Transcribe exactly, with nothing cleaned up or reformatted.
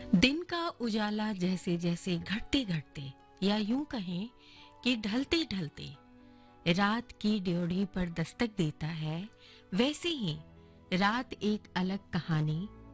दिन का उजाला जैसे जैसे घटते घटते या यूं कहें कि ढलते ढलते रात की ड्योढ़ी पर दस्तक देता है, वैसे ही रात एक अलग कहानी